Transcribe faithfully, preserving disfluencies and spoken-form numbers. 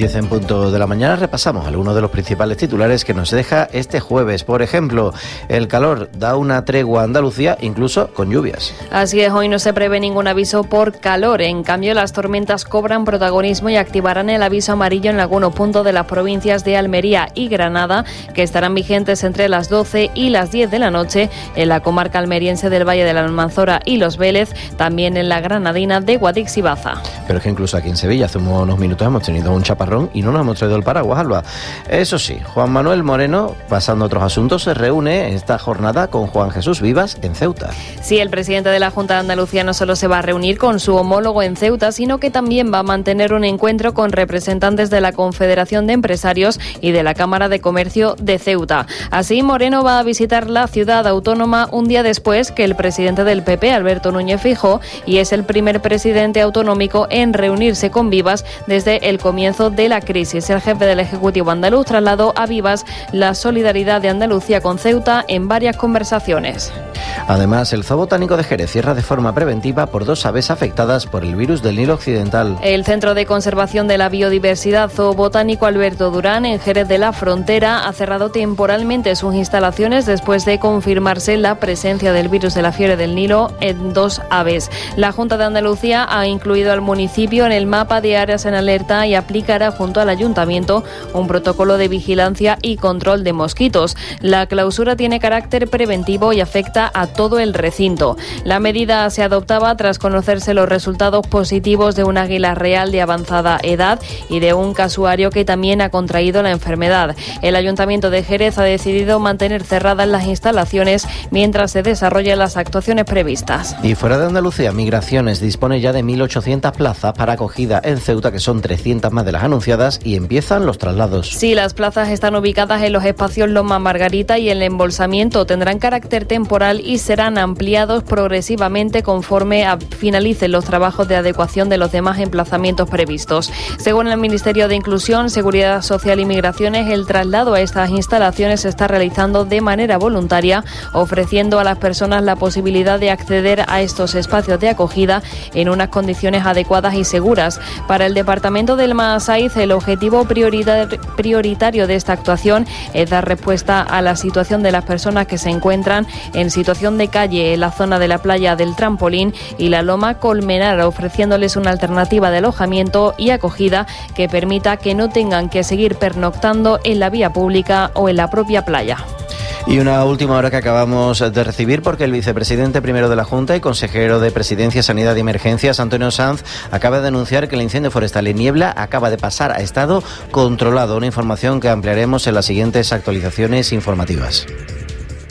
diez en punto de la mañana repasamos algunos de los principales titulares que nos deja este jueves. Por ejemplo, el calor da una tregua a Andalucía, incluso con lluvias. Así es, hoy no se prevé ningún aviso por calor. En cambio, las tormentas cobran protagonismo y activarán el aviso amarillo en algunos puntos de las provincias de Almería y Granada, que estarán vigentes entre las doce y las diez de la noche en la comarca almeriense del Valle de la Almanzora y Los Vélez, también en la granadina de Guadix y Baza. Pero es que incluso aquí en Sevilla hace unos minutos hemos tenido un chaparrón y no nos hemos traído el paraguas, Alba. Eso sí, Juan Manuel Moreno, pasando a otros asuntos, se reúne en esta jornada con Juan Jesús Vivas en Ceuta. Sí, el presidente de la Junta de Andalucía no solo se va a reunir con su homólogo en Ceuta, sino que también va a mantener un encuentro con representantes de la Confederación de Empresarios y de la Cámara de Comercio de Ceuta. Así, Moreno va a visitar la ciudad autónoma un día después que el presidente del P P, Alberto Núñez Feijóo, y es el primer presidente autonómico en reunirse con Vivas desde el comienzo de la crisis. El jefe del Ejecutivo andaluz trasladó a Vivas la solidaridad de Andalucía con Ceuta en varias conversaciones. Además, el Zoo Botánico de Jerez cierra de forma preventiva por dos aves afectadas por el virus del Nilo Occidental. El Centro de Conservación de la Biodiversidad Zoo Botánico Alberto Durán, en Jerez de la Frontera, ha cerrado temporalmente sus instalaciones después de confirmarse la presencia del virus de la fiebre del Nilo en dos aves. La Junta de Andalucía ha incluido al municipio en el mapa de áreas en alerta y aplicará junto al Ayuntamiento un protocolo de vigilancia y control de mosquitos. La clausura tiene carácter preventivo y afecta a todo el recinto. La medida se adoptaba tras conocerse los resultados positivos de un águila real de avanzada edad y de un casuario que también ha contraído la enfermedad. El Ayuntamiento de Jerez ha decidido mantener cerradas las instalaciones mientras se desarrollan las actuaciones previstas. Y fuera de Andalucía, Migraciones dispone ya de mil ochocientas plazas para acogida en Ceuta, que son trescientas más de las anunciadas, y empiezan los traslados. Sí, las plazas están ubicadas en los espacios Loma Margarita y el embolsamiento tendrán carácter temporal y serán ampliados progresivamente conforme a finalicen los trabajos de adecuación de los demás emplazamientos previstos. Según el Ministerio de Inclusión, Seguridad Social y Migraciones, el traslado a estas instalaciones se está realizando de manera voluntaria, ofreciendo a las personas la posibilidad de acceder a estos espacios de acogida en unas condiciones adecuadas y seguras. Para el Departamento del Maasaiz, el objetivo prioritar- prioritario de esta actuación es dar respuesta a la situación de las personas que se encuentran en situación de calle en la zona de la playa del Trampolín y la Loma Colmenar, ofreciéndoles una alternativa de alojamiento y acogida que permita que no tengan que seguir pernoctando en la vía pública o en la propia playa. Y una última hora que acabamos de recibir, porque el vicepresidente primero de la Junta y consejero de Presidencia, Sanidad y Emergencias, Antonio Sanz, acaba de anunciar que el incendio forestal en Niebla acaba de pasar a estado controlado. Una información que ampliaremos en las siguientes actualizaciones informativas.